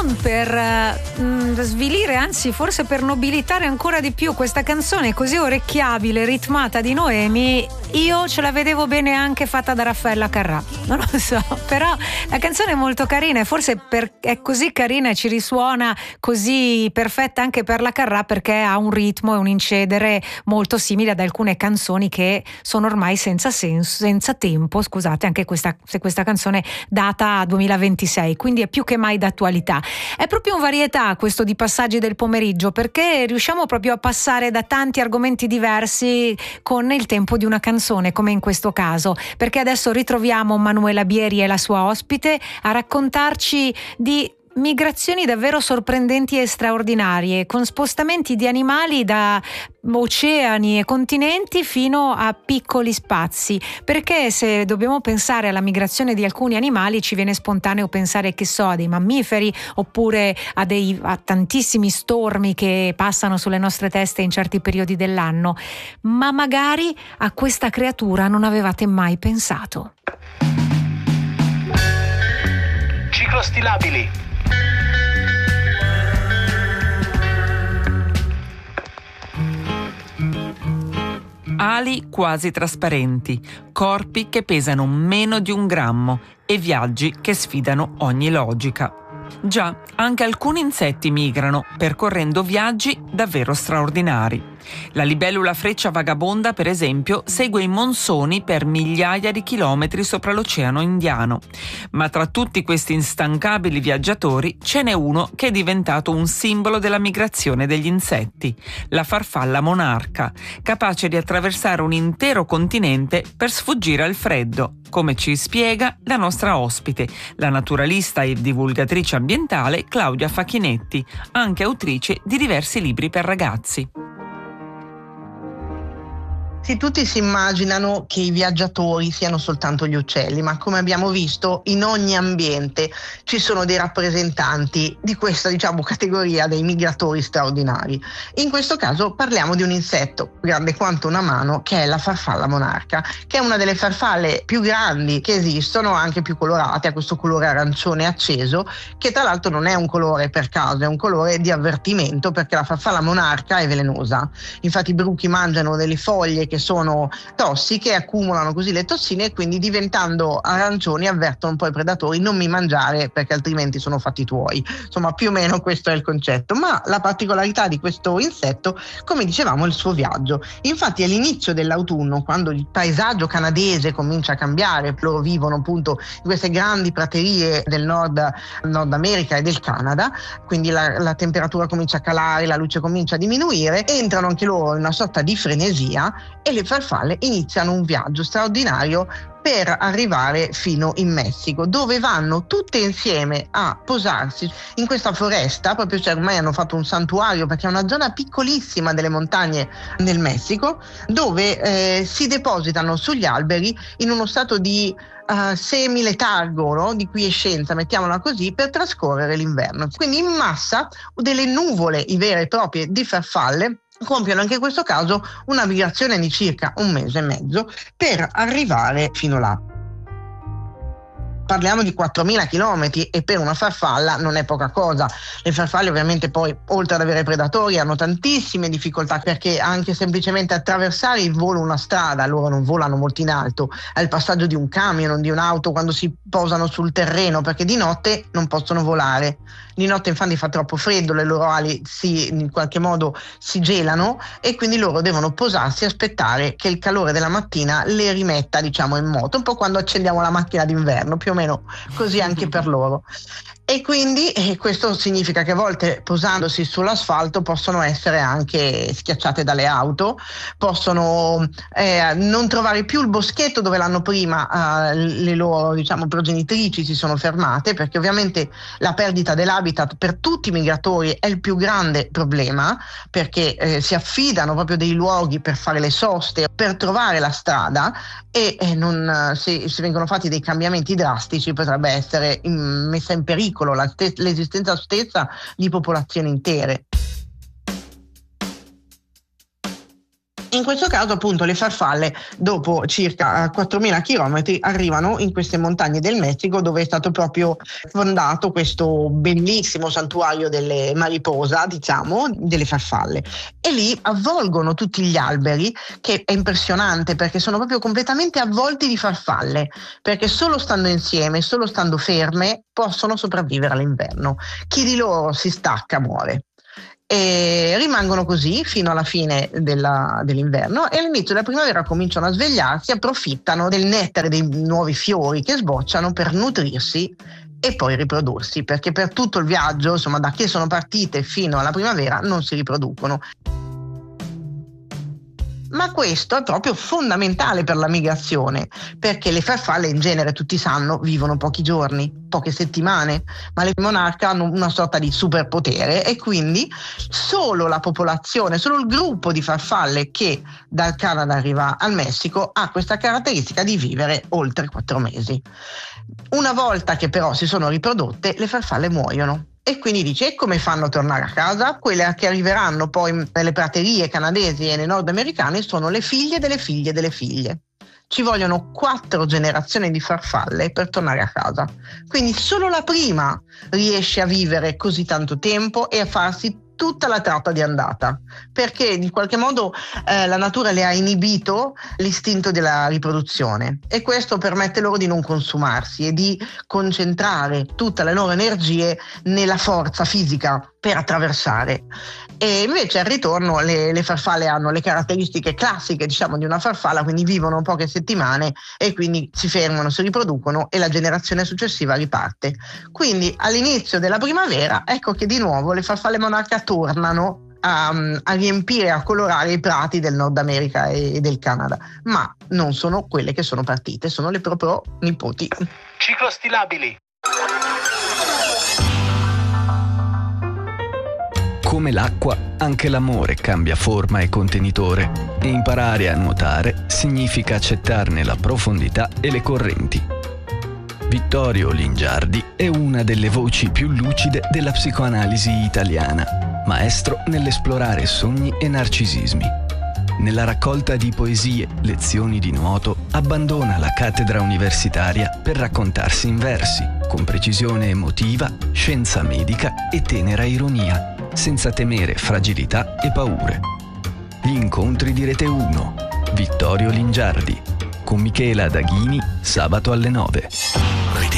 non per svilire, anzi forse per nobilitare ancora di più questa canzone così orecchiabile, ritmata di Noemi, io ce la vedevo bene anche fatta da Raffaella Carrà, non lo so, però la canzone è molto carina e forse è così carina e ci risuona così perfetta anche per la Carrà perché ha un ritmo e un incedere molto simile ad alcune canzoni che sono ormai senza tempo, scusate, anche se questa canzone data 2026, quindi è più che mai d'attualità. È proprio un varietà questo di Passaggi del pomeriggio, perché riusciamo proprio a passare da tanti argomenti diversi con il tempo di una canzone, come in questo caso, perché adesso ritroviamo Manuela Bieri e la sua ospite a raccontarci di migrazioni davvero sorprendenti e straordinarie, con spostamenti di animali da oceani e continenti fino a piccoli spazi, perché se dobbiamo pensare alla migrazione di alcuni animali ci viene spontaneo pensare, che so, a dei mammiferi oppure a tantissimi stormi che passano sulle nostre teste in certi periodi dell'anno, ma magari a questa creatura non avevate mai pensato. Ciclostilabili. Ali quasi trasparenti, corpi che pesano meno di 1 grammo e viaggi che sfidano ogni logica. Già, anche alcuni insetti migrano, percorrendo viaggi davvero straordinari. La libellula freccia vagabonda, per esempio, segue i monsoni per migliaia di chilometri sopra l'Oceano Indiano. Ma tra tutti questi instancabili viaggiatori ce n'è uno che è diventato un simbolo della migrazione degli insetti, la farfalla monarca, capace di attraversare un intero continente per sfuggire al freddo, come ci spiega la nostra ospite, la naturalista e divulgatrice ambientale Claudia Facchinetti, anche autrice di diversi libri per ragazzi. Sì, tutti si immaginano che i viaggiatori siano soltanto gli uccelli, ma come abbiamo visto in ogni ambiente ci sono dei rappresentanti di questa, categoria dei migratori straordinari. In questo caso parliamo di un insetto grande quanto una mano, che è la farfalla monarca, che è una delle farfalle più grandi che esistono, anche più colorate, ha questo colore arancione acceso, che tra l'altro non è un colore per caso, è un colore di avvertimento, perché la farfalla monarca è velenosa. Infatti i bruchi mangiano delle foglie che sono tossiche, accumulano così le tossine e quindi, diventando arancioni, avvertono poi i predatori: non mi mangiare perché altrimenti sono fatti tuoi. Insomma, più o meno questo è il concetto. Ma la particolarità di questo insetto, come dicevamo, è il suo viaggio. Infatti all'inizio dell'autunno, quando il paesaggio canadese comincia a cambiare, loro vivono appunto in queste grandi praterie del Nord America e del Canada, quindi la temperatura comincia a calare, la luce comincia a diminuire, entrano anche loro in una sorta di frenesia e le farfalle iniziano un viaggio straordinario per arrivare fino in Messico, dove vanno tutte insieme a posarsi in questa foresta. Proprio, ormai hanno fatto un santuario, perché è una zona piccolissima delle montagne del Messico, dove si depositano sugli alberi in uno stato di semi-letargo, no? Di quiescenza, mettiamola così, per trascorrere l'inverno. Quindi in massa delle nuvole vere e proprie di farfalle compiono anche in questo caso una migrazione di circa 1 mese e mezzo per arrivare fino là. Parliamo di 4.000 chilometri e per una farfalla non è poca cosa. Le farfalle ovviamente poi, oltre ad avere predatori, hanno tantissime difficoltà, perché anche semplicemente attraversare il volo una strada, loro non volano molto in alto, al passaggio di un camion, di un'auto, quando si posano sul terreno, perché di notte non possono volare. Di notte infatti fa troppo freddo, le loro ali in qualche modo si gelano e quindi loro devono posarsi e aspettare che il calore della mattina le rimetta, in moto, un po' quando accendiamo la macchina d'inverno, più o meno così anche per loro. E quindi questo significa che a volte, posandosi sull'asfalto, possono essere anche schiacciate dalle auto, possono non trovare più il boschetto dove l'anno prima le loro progenitrici si sono fermate, perché ovviamente la perdita dell'habitat per tutti i migratori è il più grande problema, perché si affidano proprio dei luoghi per fare le soste, per trovare la strada, e se vengono fatti dei cambiamenti drastici potrebbe essere messa in pericolo l'esistenza stessa di popolazioni intere. In questo caso appunto le farfalle dopo circa 4.000 chilometri arrivano in queste montagne del Messico, dove è stato proprio fondato questo bellissimo santuario delle mariposa, diciamo, delle farfalle, e lì avvolgono tutti gli alberi, che è impressionante perché sono proprio completamente avvolti di farfalle, perché solo stando insieme, solo stando ferme possono sopravvivere all'inverno. Chi di loro si stacca muore. E rimangono così fino alla fine dell'inverno, e all'inizio della primavera cominciano a svegliarsi, approfittano del nettare dei nuovi fiori che sbocciano per nutrirsi e poi riprodursi, perché per tutto il viaggio, insomma, da che sono partite fino alla primavera, non si riproducono. Ma questo è proprio fondamentale per la migrazione, perché le farfalle in genere, tutti sanno, vivono pochi giorni, poche settimane, ma le monarche hanno una sorta di superpotere, e quindi solo la popolazione, solo il gruppo di farfalle che dal Canada arriva al Messico ha questa caratteristica di vivere oltre 4 mesi. Una volta che però si sono riprodotte, le farfalle muoiono. E quindi dice: e come fanno a tornare a casa? Quelle che arriveranno poi nelle praterie canadesi e nei nordamericane sono le figlie delle figlie delle figlie. Ci vogliono 4 generazioni di farfalle per tornare a casa. Quindi solo la prima riesce a vivere così tanto tempo e a farsi tutta la tratta di andata, perché in qualche modo la natura le ha inibito l'istinto della riproduzione, e questo permette loro di non consumarsi e di concentrare tutte le loro energie nella forza fisica per attraversare. E invece al ritorno le farfalle hanno le caratteristiche classiche, diciamo, di una farfalla, quindi vivono poche settimane e quindi si fermano, si riproducono e la generazione successiva riparte. Quindi all'inizio della primavera ecco che di nuovo le farfalle monarca tornano a riempire, a colorare i prati del Nord America e del Canada, ma non sono quelle che sono partite, sono le proprio nipoti. Ciclostilabili. Come l'acqua, anche l'amore cambia forma e contenitore, e imparare a nuotare significa accettarne la profondità e le correnti. Vittorio Lingiardi è una delle voci più lucide della psicoanalisi italiana, maestro nell'esplorare sogni e narcisismi. Nella raccolta di poesie, lezioni di nuoto, abbandona la cattedra universitaria per raccontarsi in versi, con precisione emotiva, scienza medica e tenera ironia, senza temere fragilità e paure. Gli incontri di Rete 1, Vittorio Lingiardi, con Michela Daghini, sabato alle 9.